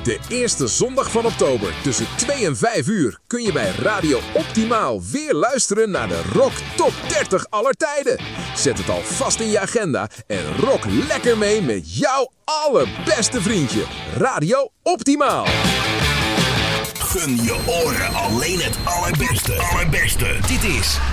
De eerste zondag van oktober tussen 2 en 5 uur kun je bij Radio Optimaal weer luisteren naar de Rock Top 30 aller tijden. Zet het al vast in je agenda en rock lekker mee met jouw allerbeste vriendje. Radio Optimaal. Gun je oren alleen het allerbeste. Allerbeste. Dit is